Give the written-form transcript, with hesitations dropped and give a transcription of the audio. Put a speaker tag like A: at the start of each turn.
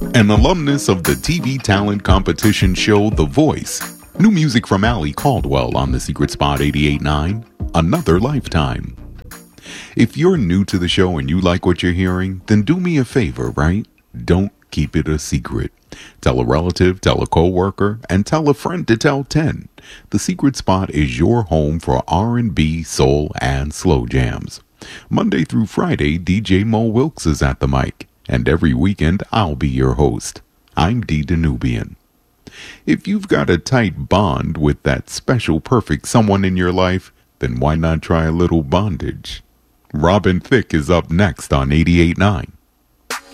A: An alumnus of the TV talent competition show The Voice. New music from Ali Caldwell on The Secret Spot 88.9, Another Lifetime. If you're new to the show and you like what you're hearing, then do me a favor, right? Don't keep it a secret. Tell a relative, tell a coworker, and tell a friend to tell 10. The Secret Spot is your home for R&B, soul, and slow jams. Monday through Friday, DJ Mo Wilkes is at the mic, and every weekend I'll be your host. I'm D Danubian. If you've got a tight bond with that special perfect someone in your life, then why not try a little bondage? Robin Thicke is up next on 88.9.